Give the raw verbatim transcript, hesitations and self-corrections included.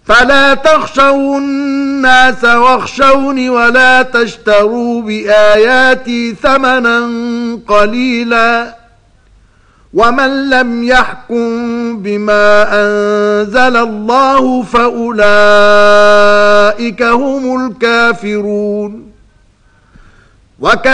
فلا تخشوا الناس واخشوني ولا تشتروا بآياتي ثمنا قليلا ومن لم يحكم بما أنزل الله فأولئك هم الكافرون.